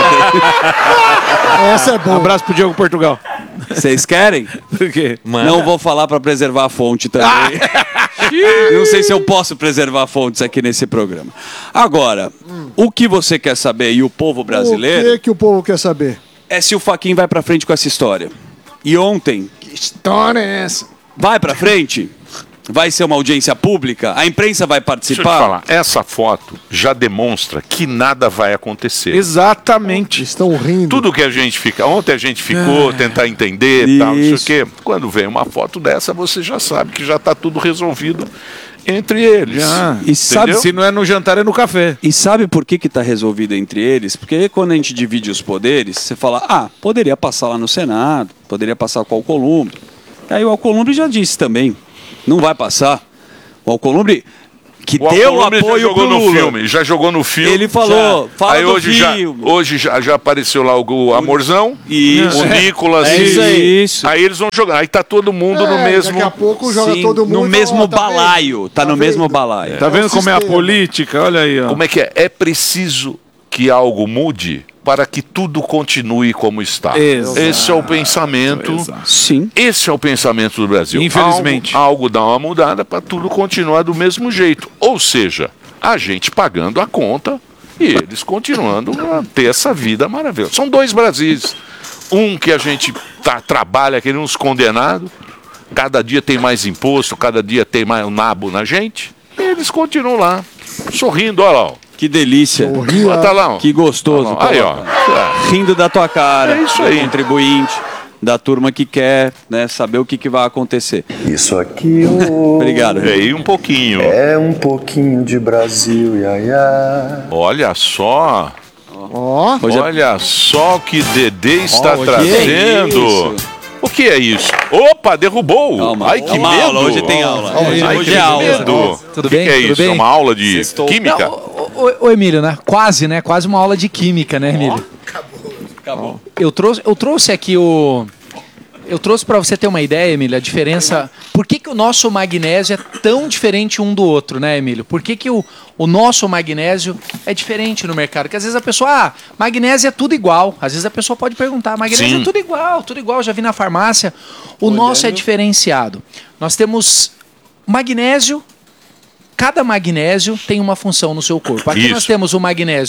Essa é boa. Um abraço pro Diogo Portugal. Vocês querem? Por quê? Mano. Não vou falar para preservar a fonte também. Ah. Não sei se eu posso preservar fontes aqui nesse programa. Agora, hum. o que você quer saber e o povo brasileiro... O que, que o povo quer saber? É se o Fachin vai para frente com essa história. E ontem... Que história é essa? Vai para frente? Vai ser uma audiência pública? A imprensa vai participar? Deixa eu te falar, essa foto já demonstra que nada vai acontecer. Exatamente. Estão rindo. Tudo que a gente fica... Ontem a gente ficou, ah, tentar entender e tal, não sei o quê. Quando vem uma foto dessa, você já sabe que já está tudo resolvido entre eles. Já. E sabe, se não é no jantar, é no café. E sabe por que está resolvido entre eles? Porque quando a gente divide os poderes, você fala, ah, poderia passar lá no Senado, poderia passar com o Alcolumbre. Aí o Alcolumbre já disse também, não vai passar. O Alcolumbre, que o deu Alcolumbre apoio já jogou pro Lula. no filme, já jogou no filme. Ele falou, já. fala aí do hoje filme. Já, hoje já, já apareceu lá o, o Amorzão, isso. o Nicolas. É isso aí. Isso. Aí eles vão jogar. Aí tá todo mundo é, no mesmo... Daqui a pouco joga Sim, todo mundo. no mesmo fala, tá balaio. vendo? Tá, tá no vendo? mesmo balaio. É. Tá vendo é como sistema. É a política? Olha aí, ó. Como é que é? É preciso que algo mude para que tudo continue como está. Exato. Esse é o pensamento. Exato. Sim. Esse é o pensamento do Brasil. Infelizmente. Algo, algo dá uma mudada para tudo continuar do mesmo jeito. Ou seja, a gente pagando a conta e eles continuando a ter essa vida maravilhosa. São dois Brasis. Um que a gente tá, trabalha, que uns condenados, cada dia tem mais imposto, cada dia tem mais um nabo na gente, e eles continuam lá, sorrindo, olha lá. Ó. Que delícia. Bota lá, ó. Que gostoso. Aí, ó. Rindo da tua cara. É isso aí. Do contribuinte, da turma que quer, né, saber o que, que vai acontecer. Isso aqui, oh, obrigado. É aí um pouquinho. É um pouquinho de Brasil, ia, ia. Olha só. Oh. Olha só o que Dedê está oh, trazendo. Que o que é isso? Opa, derrubou. Calma. Ai, que uma medo. Aula. Hoje tem aula. Ai, Ai, hoje é aula. Medo. Tudo o que bem? que é Tudo isso? bem? É uma aula de Sextou. química? Não, ô, ô, ô, Emílio, né? Quase, né? Quase uma aula de química, né, Emílio? Acabou. Acabou. Eu trouxe, eu trouxe aqui o... Eu trouxe para você ter uma ideia, Emílio, a diferença... Por que, que o nosso magnésio é tão diferente um do outro, né, Emílio? Por que, que o, o nosso magnésio é diferente no mercado? Porque às vezes a pessoa... Ah, magnésio é tudo igual. Às vezes a pessoa pode perguntar, magnésio Sim. é tudo igual, tudo igual. Já vi na farmácia. O Olhando. nosso é diferenciado. Nós temos magnésio... Cada magnésio tem uma função no seu corpo. Aqui Isso. nós temos o magnésio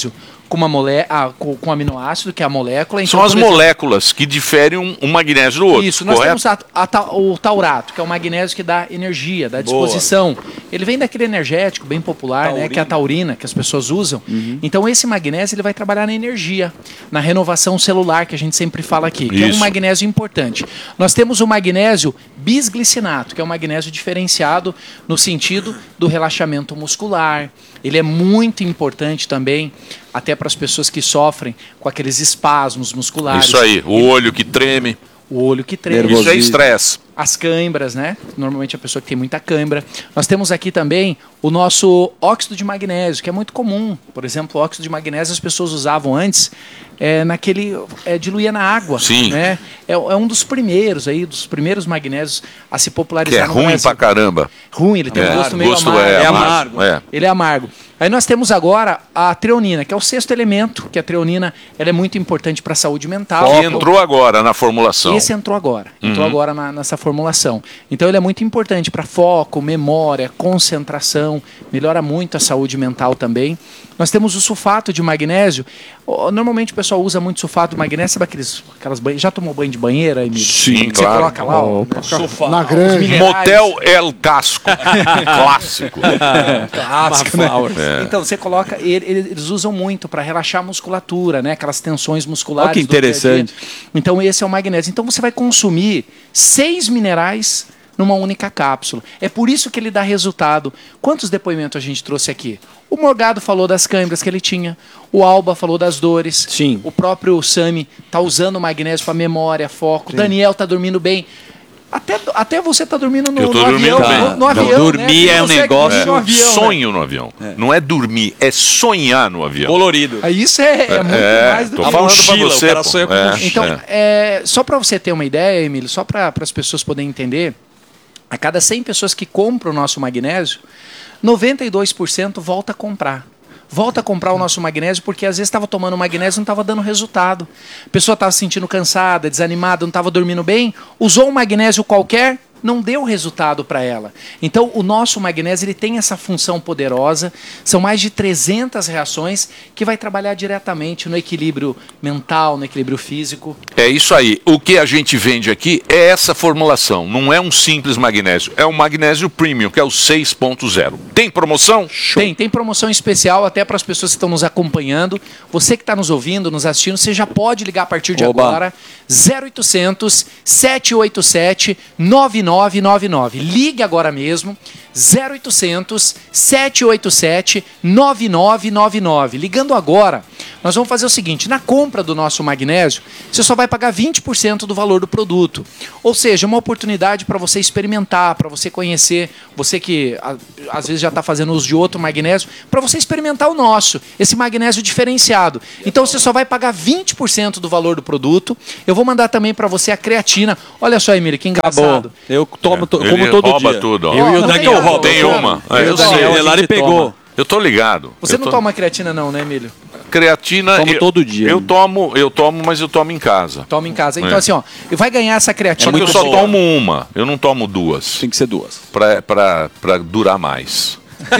com uma mole ah, com, com aminoácido, que é a molécula. Então, São as por exemplo, moléculas que diferem um, um magnésio do outro. Isso, nós correto? temos a, a, ta- o taurato, que é o magnésio que dá energia, dá Boa. disposição. Ele vem daquele energético bem popular, né, que é a taurina, que as pessoas usam. Então esse magnésio ele vai trabalhar na energia, na renovação celular, que a gente sempre fala aqui, que é um Isso. magnésio importante. Nós temos o magnésio bisglicinato, que é um magnésio diferenciado no sentido do relaxamento muscular. Ele é muito importante também, até para as pessoas que sofrem com aqueles espasmos musculares. Isso aí, o olho que treme. O olho que treme. Isso é estresse. As câimbras, né? Normalmente a pessoa que tem muita cãibra. Nós temos aqui também o nosso óxido de magnésio, que é muito comum. Por exemplo, o óxido de magnésio as pessoas usavam antes é, naquele... É, diluía na água. Sim. Né? É, é um dos primeiros aí, dos primeiros magnésios a se Que popularizar é no ruim Brasil. pra caramba. Ruim, ele tem É, um gosto meio gosto amargo. é amargo, é. Ele é amargo. Aí nós temos agora a treonina, que é o sexto elemento, que a treonina ela é muito importante para a saúde mental. Que entrou agora na formulação. Esse entrou agora. Entrou Uhum. agora na- nessa formulação. Então ele é muito importante para foco, memória, concentração, melhora muito a saúde mental também. Nós temos o sulfato de magnésio. Ó, Normalmente o pessoal usa muito sulfato de magnésio, sabe aqueles, aquelas banho... Já tomou banho de banheira, Emílio? Sim, Você claro. coloca lá, ó, Opa. né? Sulfato. Na Os grande. minerais. Motel El Casco. Clássico. Clássico, né? É. Então, você coloca, ele- ele- eles usam muito para relaxar a musculatura, né? Aquelas tensões musculares. Olha que do dia a dia. interessante. Então, esse é o magnésio. Então, você vai consumir seis minerais numa única cápsula. É por isso que ele dá resultado. Quantos depoimentos a gente trouxe aqui? O Morgado falou das câimbras que ele tinha. O Alba falou das dores. Sim. O próprio Sami tá usando o magnésio para memória, foco. O Daniel tá dormindo bem. Até, até você tá dormindo no, Eu tô no dormindo avião. bem. No, no avião, dormir né? é um Você consegue negócio. dormir no avião, né? Sonho no avião. Não é dormir, é sonhar no avião. Colorido. Aí Isso é, é muito É, mais do tô que falando pra você, o cara pô. sonha com É, mochila. Então, é. é, só para você ter uma ideia, Emílio, só para as pessoas poderem entender, a cada cem pessoas que compram o nosso magnésio, noventa e dois por cento volta a comprar. Volta a comprar o nosso magnésio porque às vezes estava tomando magnésio e não estava dando resultado. A pessoa estava se sentindo cansada, desanimada, não estava dormindo bem, usou um magnésio qualquer, não deu resultado para ela. Então, o nosso magnésio ele tem essa função poderosa. São mais de trezentas reações que vai trabalhar diretamente no equilíbrio mental, no equilíbrio físico. É isso aí. O que a gente vende aqui é essa formulação. Não é um simples magnésio. É um magnésio premium, que é o seis ponto zero. Tem promoção? Tem, tem promoção especial até para as pessoas que estão nos acompanhando. Você que está nos ouvindo, nos assistindo, você já pode ligar a partir de Oba. agora. zero oitocentos, sete oito sete, nove nove nove nove. Ligue agora mesmo. zero oitocentos, sete oito sete, nove nove nove nove. Ligando agora, nós vamos fazer o seguinte: na compra do nosso magnésio, você só vai pagar vinte por cento do valor do produto. Ou seja, uma oportunidade para você experimentar, para você conhecer, você que a- às vezes já está fazendo uso de outro magnésio, para você experimentar o nosso, esse magnésio diferenciado. Então você só vai pagar vinte por cento do valor do produto. Eu vou mandar também para você a creatina. Olha só, Emílio, que engraçado. Eu tomo, to- Ele como todo rouba dia. tudo, ó. Eu e o Não, Daniel tem- roubam. Tem uma. Eu É, e eu o Daniel, sei. a gente Elari pegou. Eu tô ligado. Você Eu não tô- toma creatina não, né, Emílio? Creatina. Tomo eu, todo dia. Eu tomo, eu tomo, mas eu tomo em casa. Toma em casa. Então É. assim, ó, vai ganhar essa creatina. Só que eu muito só boa. tomo uma. Eu não tomo duas. Tem que ser duas. Pra, pra, pra durar mais.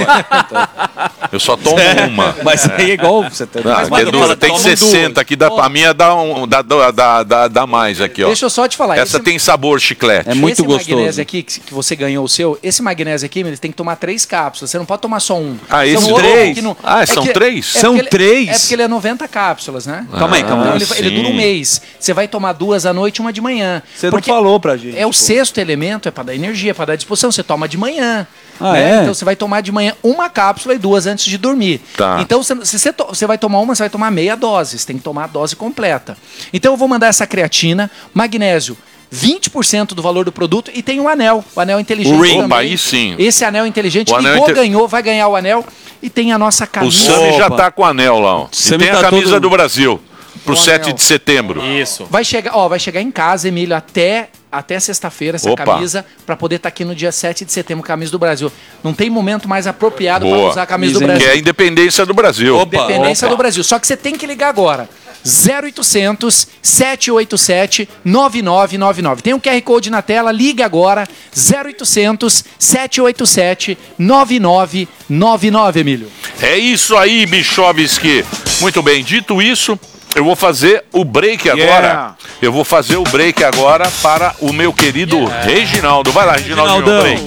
Eu só tomo uma. Mas aí é igual você tá. Não, que é dura, tem sessenta aqui, dá, a minha dá, um, dá, dá, dá, dá, dá mais aqui, ó. Deixa eu só te falar. Essa esse- tem sabor chiclete. É muito esse gostoso. magnésio aqui, que que você ganhou o seu, esse magnésio aqui, ele tem que tomar três cápsulas. Você não pode tomar só um. Ah, São esse outro três? que não- Ah, é são que- três? é São porque ele- três? É porque ele é noventa cápsulas, né? Calma aí, calma Então aí. ele, ele dura um mês. Você vai tomar duas à noite e uma de manhã. Você não Porque falou pra gente. É o sexto elemento, é para dar energia, para dar disposição. Você toma de manhã. Ah, né? é? Então você vai tomar de manhã uma cápsula e duas antes de dormir. Tá. Então se se você, to- você vai tomar uma, você vai tomar meia dose. Você tem que tomar a dose completa. Então eu vou mandar essa creatina, magnésio, vinte por cento do valor do produto e tem um anel, o anel inteligente O ring. também. Opa, aí sim. Esse anel inteligente, O anel ligou, inte- ganhou, vai ganhar o anel e tem a nossa O camisa. Sami já Opa. tá com o anel lá, ó. E Sami tem a tá camisa todo- do Brasil. Pro O sete anel. de setembro. Isso. Vai chegar, ó, vai chegar em casa, Emílio, até, até sexta-feira essa Opa. camisa para poder estar aqui no dia sete de setembro, camisa do Brasil. Não tem momento mais apropriado para Boa. usar a camisa do Dizem Brasil. Que é a independência do Brasil. Independência Opa. do Brasil. Só que você tem que ligar agora. zero oitocentos, sete oito sete, nove nove nove nove. Tem um Q R Code na tela, ligue agora. zero oitocentos, sete oito sete, nove nove nove nove, Emílio. É isso aí, Bichovski. Muito bem, dito isso, eu vou fazer o break Yeah. agora. Eu vou fazer o break agora para o meu querido yeah. Reginaldo. Vai lá, Reginaldinho, break.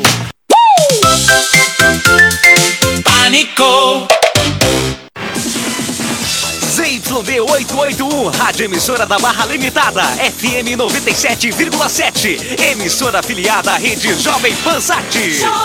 Pânico! Z Y V oitocentos e oitenta e um, rádio emissora da Barra Limitada, F M noventa e sete vírgula sete, emissora afiliada à rede Jovem Pan Sat.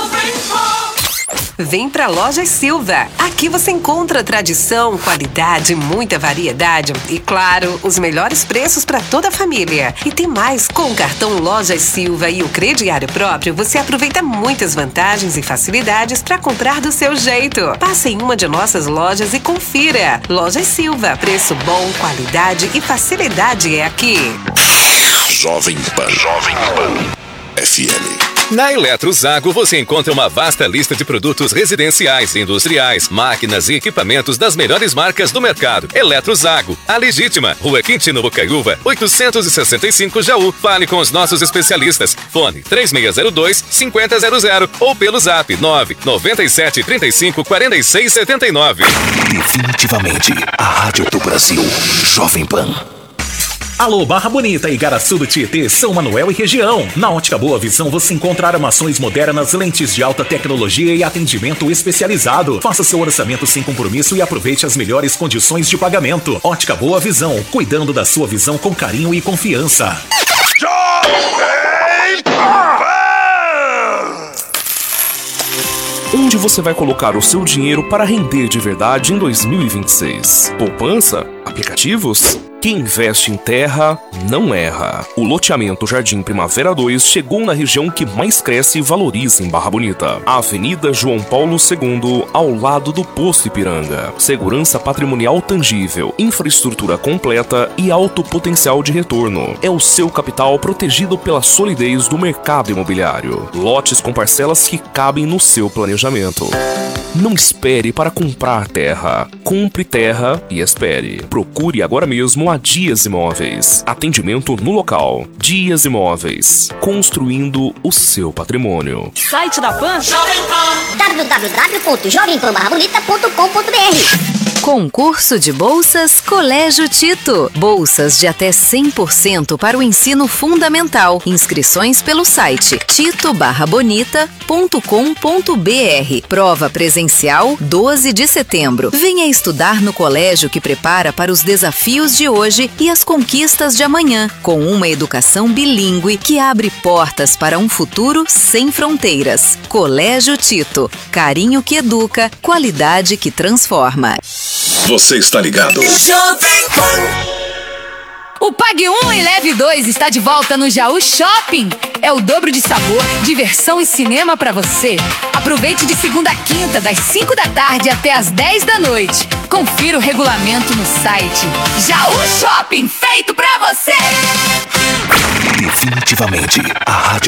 Vem pra Lojas Silva. Aqui você encontra tradição, qualidade, muita variedade e, claro, os melhores preços para toda a família. E tem mais, com o cartão Lojas Silva e o crediário próprio, você aproveita muitas vantagens e facilidades para comprar do seu jeito. Passe em uma de nossas lojas e confira. Lojas Silva, preço bom, qualidade e facilidade é aqui. Jovem Pan. Jovem Pan. F M. Na Eletrozago você encontra uma vasta lista de produtos residenciais, industriais, máquinas e equipamentos das melhores marcas do mercado. Eletrozago, a legítima, Rua Quintino Bocaiúva, oitocentos e sessenta e cinco Jaú. Fale com os nossos especialistas. Fone três seis zero dois, cinco zero zero zero ou pelo zap nove nove sete, três cinco, quatro seis sete nove. Definitivamente a rádio do Brasil. Jovem Pan. Alô, Barra Bonita e Garaçu do Tietê, São Manuel e região. Na Ótica Boa Visão você encontra armações modernas, lentes de alta tecnologia e atendimento especializado. Faça seu orçamento sem compromisso e aproveite as melhores condições de pagamento. Ótica Boa Visão, cuidando da sua visão com carinho e confiança. Onde você vai colocar o seu dinheiro para render de verdade em dois mil e vinte e seis? Poupança? Aplicativos? Quem investe em terra não erra. O loteamento Jardim Primavera dois chegou na região que mais cresce e valoriza em Barra Bonita. A Avenida João Paulo segundo, ao lado do Posto Ipiranga. Segurança patrimonial tangível, infraestrutura completa e alto potencial de retorno. É o seu capital protegido pela solidez do mercado imobiliário. Lotes com parcelas que cabem no seu planejamento. Não espere para comprar terra. Compre terra e espere. Procure agora mesmo a Dias Imóveis. Atendimento no local. Dias Imóveis. Construindo o seu patrimônio. Site da Pan? w w w ponto jovem pan barra bonita ponto com ponto b r. Concurso de Bolsas Colégio Tito. Bolsas de até cem por cento para o ensino fundamental. Inscrições pelo site tito barra bonita ponto com ponto b r. Prova presencial doze de setembro. Venha estudar no colégio que prepara para os desafios de hoje e as conquistas de amanhã, com uma educação bilíngue que abre portas para um futuro sem fronteiras. Colégio Tito. Carinho que educa, qualidade que transforma. Você está ligado? O Pague um e Leve dois está de volta no Jaú Shopping. É o dobro de sabor, diversão e cinema pra você. Aproveite de segunda a quinta, das cinco da tarde até as dez da noite. Confira o regulamento no site. Jaú Shopping, feito pra você! Definitivamente a rádio